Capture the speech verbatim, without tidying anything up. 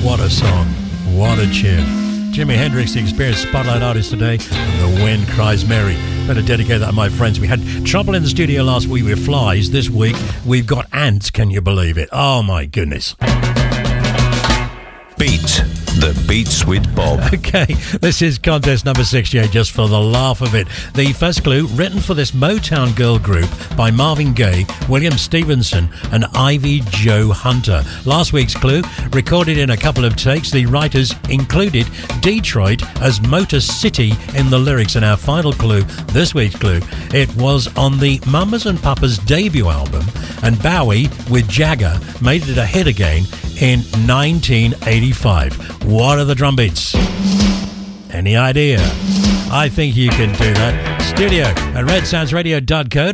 What a song. What a tune. Jimi Hendrix, the Experience Spotlight Artist today, and The Wind Cries Mary. Better dedicate that to my friends. We had trouble in the studio last week with flies. This week, we've got ants. Can you believe it? Oh, my goodness. Beat the Beats with Bob. Okay, this is contest number sixty-eight, just for the laugh of it. The first clue, written for this Motown girl group by Marvin Gaye, William Stevenson and Ivy Jo Hunter. Last week's clue, recorded in a couple of takes, the writers included Detroit as Motor City in the lyrics. And our final clue, this week's clue, it was on the Mamas and Papas debut album, and Bowie with Jagger made it a hit again in nineteen eighty-five. What are the drum beats? Any idea? I think you can do that. Studio at red sounds radio dot co